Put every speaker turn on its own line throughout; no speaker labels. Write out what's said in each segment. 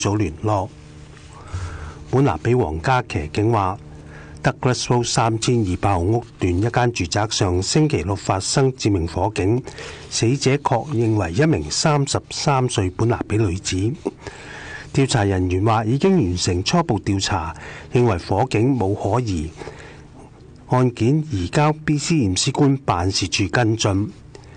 早聯絡。本拿比皇家騎警話，Douglas Road 3200號屋段一間住宅上星期六發生致命火警，死者確認為一名33歲本拿比女子。調查人員話已經完成初步調查，認為火警冇可疑，案件移交 BC 驗屍官辦事處跟進。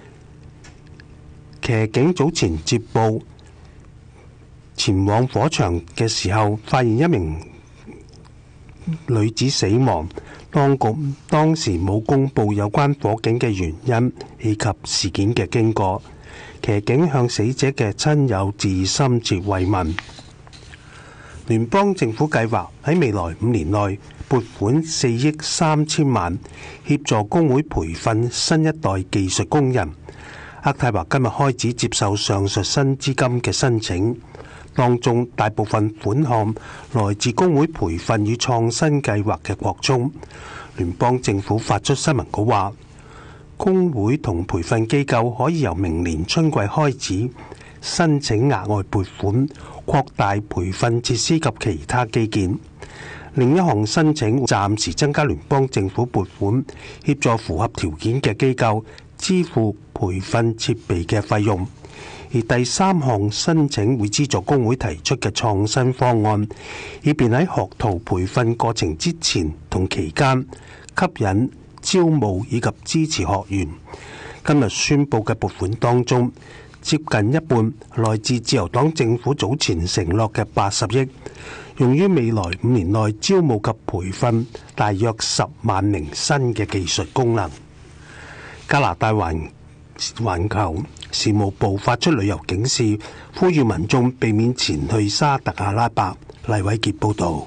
騎警早前接報前往火場嘅時候，發現一名女子死亡，當局當時冇公布有關火警嘅原因以及事件嘅經過。騎警向死者嘅親友致深切慰問。聯邦政府計劃喺未來5年內撥款4億3千萬，協助工會培訓新一代技術工人。渥太華今日開始接受上述新資金嘅申請，當中大部分款項來自工會培訓與創新計劃嘅擴充。聯邦政府發出新聞稿話，工會同培訓機構可以由明年春季開始申請額外撥款，擴大培訓設施及其他基建。另一項申請暫時增加聯邦政府撥款，協助符合條件嘅機構支付培訓設備嘅費用。而第三項申請會資助工會提出嘅創新方案，以便喺學徒培訓過程之前同期間吸引、招募以及支持學員。今日宣佈嘅撥款當中，接近一半來自自由黨政府早前承諾嘅80億，用於未來5年內招募及培訓大約10萬名新嘅技術工能。加拿大環球事務部發出旅遊警示，呼籲民眾避免前去沙特阿拉伯。黎偉傑報導。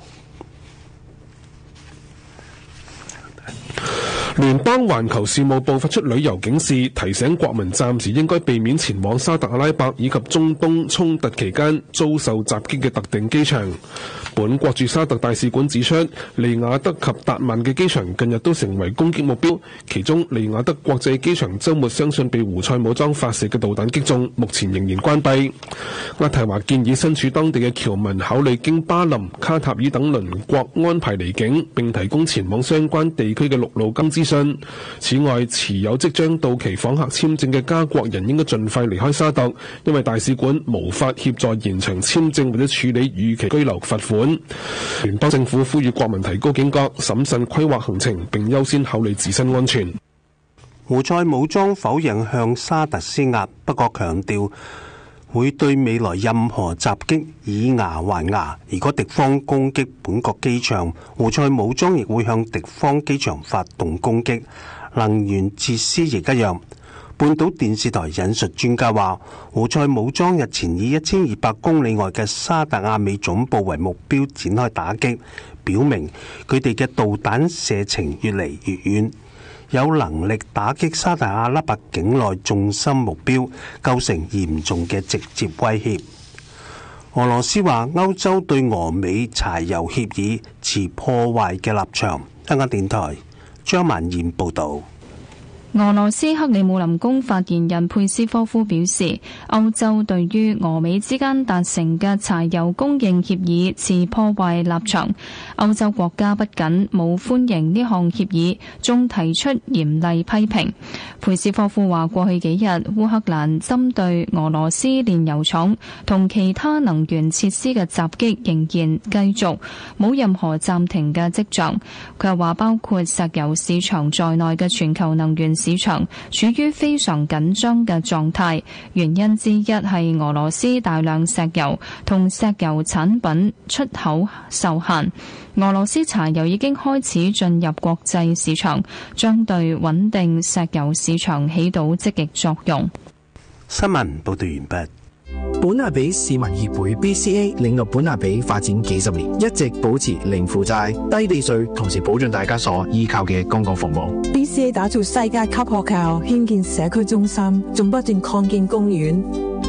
聯邦環球事務部發出旅遊警示，提醒國民暫時應該避免前往沙特阿拉伯以及中東衝突期間遭受襲擊嘅特定機場。本國駐沙特大使館指出，利雅德及達曼嘅機場近日都成為攻擊目標，其中利雅德國際機場週末相信被胡塞武裝發射嘅導彈擊中，目前仍然關閉。渥太華建議身處當地嘅僑民考慮經巴林、卡塔爾等鄰國安排離境，並提供前往相關地區嘅陸路金資訊。此外，持有即將到期訪客簽證嘅加國人應該盡快離開沙特，因為大使館無法協助延長簽證或者處理逾期居留罰款。聯邦政府呼籲國民提高警覺，審慎規劃行程，並優先考慮自身安全。
胡塞武裝否認向沙特施壓，不過強調會對未來任何襲擊以牙還牙。如果敵方攻擊本國機場，胡塞武裝亦會向敵方機場發動攻擊。能源設施亦一樣。半島電視台引述專家話，胡塞武裝日前以1200公里外嘅沙特阿美總部為目標展開打擊，表明佢哋嘅導彈射程越嚟越遠，有能力打擊沙特阿拉伯境內重心目標，構成嚴重嘅直接威脅。俄羅斯話歐洲對俄美柴油協議持破壞嘅立場。香港電台張曼燕報導。
俄羅斯克里姆林宮發言人佩斯科夫表示，歐洲對於俄美之間達成嘅柴油供應協議持破壞立場。歐洲國家不僅冇歡迎呢項協議，仲提出嚴厲批評。佩斯科夫話，過去幾日烏克蘭針對俄羅斯煉油廠同其他能源設施嘅襲擊仍然繼續，冇任何暫停嘅跡象。佢又話，包括石油市場在內嘅全球能源市場處於非常緊張嘅狀態，原因之一係俄羅斯大量石油同石油產品出口受限。俄羅斯柴油已經開始進入國際市場，將對穩定石油市場起到積極作用。
新聞報道完畢。
本拿比市民協會 BCA 領導本拿比發展幾十年，一直保持零負債、低地稅，同時保障大家所依靠嘅公共服務。
BCA 打造世界級學校，興建社區中心，仲不斷擴建公園。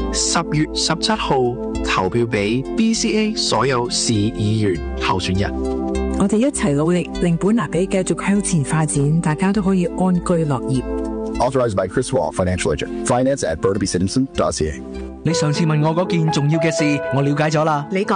10月17號投票俾 BCA 所有市議員候選人。
我哋一齊努力，令本拿比繼續向前發展，大家都可以安居樂業。
Authorized by Chris Wall, Financial Agent. Finance at BurnabyCitizen.ca。
你上次問我嗰件重要嘅事，我了解咗啦。
你講。